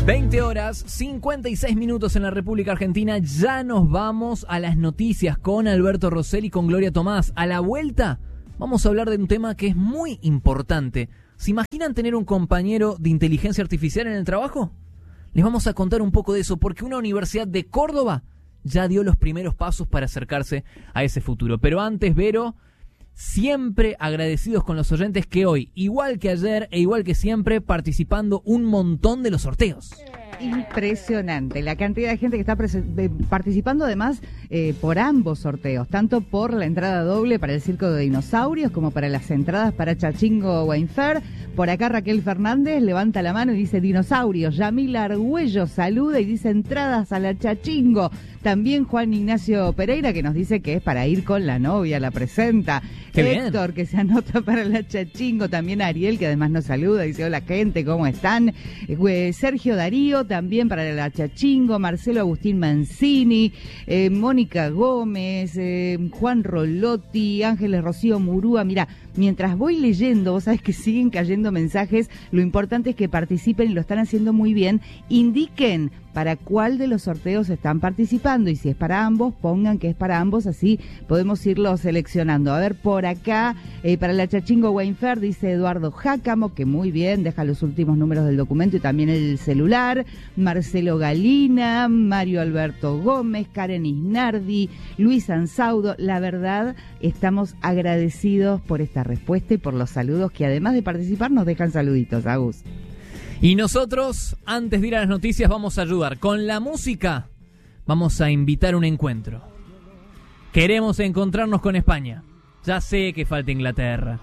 20 horas, 56 minutos en la República Argentina. Ya nos vamos a las noticias con Alberto Rosell y con Gloria Tomás. A la vuelta vamos a hablar de un tema que es muy importante. ¿Se imaginan tener un compañero de inteligencia artificial en el trabajo? Les vamos a contar un poco de eso, porque una universidad de Córdoba ya dio los primeros pasos para acercarse a ese futuro. Pero antes, Vero, siempre agradecidos con los oyentes que hoy, igual que ayer e igual que siempre, participando un montón de los sorteos. Impresionante la cantidad de gente que está participando, además por ambos sorteos, tanto por la entrada doble para el Circo de Dinosaurios como para las entradas para Chachingo Wine Fair. Por acá Raquel Fernández levanta la mano y dice dinosaurios. Yamila Argüello saluda y dice entradas a la Chachingo. También Juan Ignacio Pereira, que nos dice que es para ir con la novia, la presenta. Qué Héctor, bien, que se anota para la Chachingo. También Ariel, que además nos saluda, dice hola gente, ¿cómo están? Sergio Darío, también para la Chachingo. Marcelo Agustín Mancini, Mónica Gómez, Juan Rolotti, Ángeles Rocío Murúa. Mira, mientras voy leyendo, vos sabés que siguen cayendo mensajes. Lo importante es que participen y lo están haciendo muy bien. Indiquen para cuál de los sorteos están participando y si es para ambos, pongan que es para ambos, así podemos irlo seleccionando. A ver, por acá, para la Chachingo Wine Fair, dice Eduardo Jácamo, que muy bien, deja los últimos números del documento y también el celular. Marcelo Galina, Mario Alberto Gómez, Karen Isnardi, Luis Ansaudo. La verdad, estamos agradecidos por esta respuesta y por los saludos que además de participar nos dejan saluditos, Agus. y nosotros, antes de ir a las noticias, vamos a ayudar con la música. Vamos a invitar un encuentro. Queremos encontrarnos con España. Ya sé que falta Inglaterra,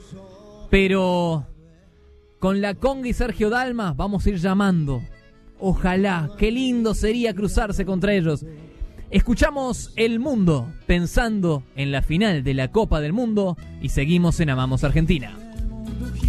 pero con la Conga y Sergio Dalma vamos a ir llamando. Ojalá, qué lindo sería cruzarse contra ellos. Escuchamos El Mundo pensando en la final de la Copa del Mundo y seguimos en Amamos Argentina.